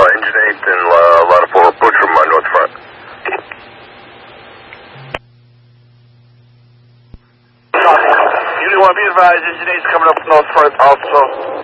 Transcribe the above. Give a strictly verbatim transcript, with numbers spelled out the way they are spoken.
Engine eight and uh, a lot of four approach from uh, north front. Unit one, be advised, Engine eight's coming up north front also.